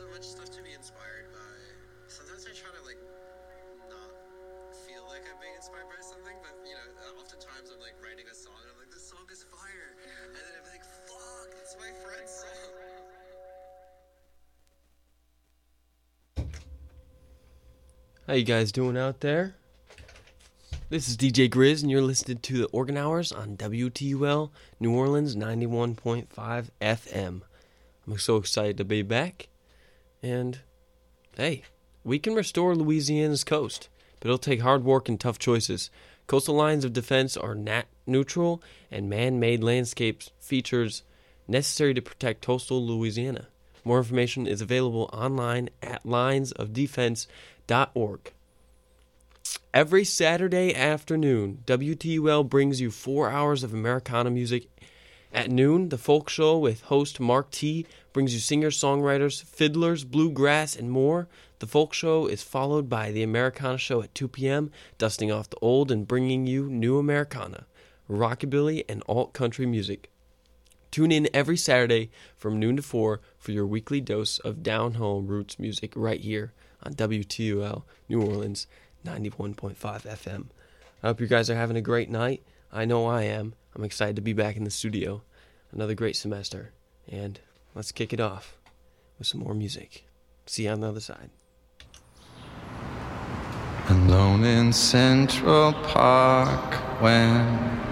much stuff to be inspired by. Sometimes I try to like not feel like I'm being inspired by something, but you know, oftentimes I'm like writing a song and I'm like, this song is fire, and then I'm like, fuck, it's my friend's song. How you guys doing out there? This is DJ Grizz, and you're listening to the Organ Hours on WTUL New Orleans 91.5 FM. I'm so excited to be back. And, hey, we can restore Louisiana's coast, but it'll take hard work and tough choices. Coastal lines of defense are neutral, and man-made landscapes features necessary to protect coastal Louisiana. More information is available online at linesofdefense.org. Every Saturday afternoon, WTUL brings you 4 hours of Americana music. At noon, the Folk Show with host Mark T. brings you singers, songwriters, fiddlers, bluegrass, and more. The Folk Show is followed by the Americana Show at 2 p.m., dusting off the old and bringing you new Americana, rockabilly, and alt-country music. Tune in every Saturday from noon to 4 for your weekly dose of down-home roots music right here on WTUL New Orleans 91.5 FM. I hope you guys are having a great night. I know I am. I'm excited to be back in the studio. Another great semester. And let's kick it off with some more music. See you on the other side. Alone in Central Park when